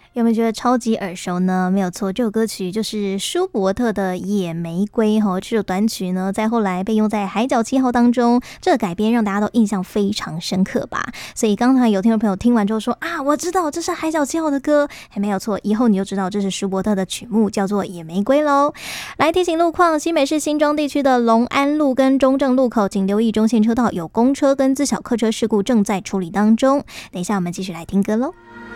有没有觉得超级耳熟呢？没有错，这首歌曲就是舒伯特的《野玫瑰》这首短曲呢，在后来被用在《海角七号》当中，这个改编让大家都印象非常深刻吧。所以刚才有听众朋友听完之后说啊，我知道这是《海角七号》的歌，还没有错，以后你就知道这是舒伯特的曲目，叫做《野玫瑰》喽。来提醒路况，新北市新庄地区的龙安路跟中正路口，请留意中线车道有公车跟自小客车事故正在处理当中。等一下，我们继续来听歌喽。